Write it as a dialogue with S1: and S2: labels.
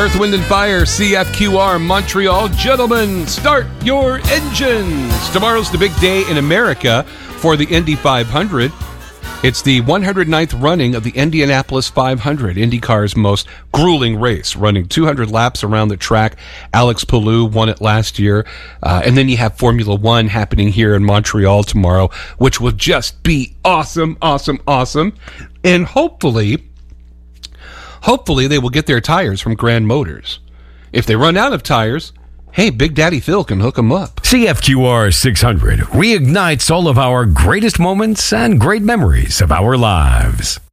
S1: Earth, Wind, and Fire, CFQR, Montreal. Gentlemen, start your engines. Tomorrow's the big day in America for the Indy 500. It's the 109th running of the Indianapolis 500, IndyCar's most grueling race, running 200 laps around the track. Alex Palou won it last year. And then you have Formula One happening here in Montreal tomorrow, which will just be awesome, awesome, awesome. And hopefully they will get their tires from Grand Motors. If they run out of tires, hey, Big Daddy Phil can hook them up.
S2: CFQR 600 reignites all of our greatest moments and great memories of our lives.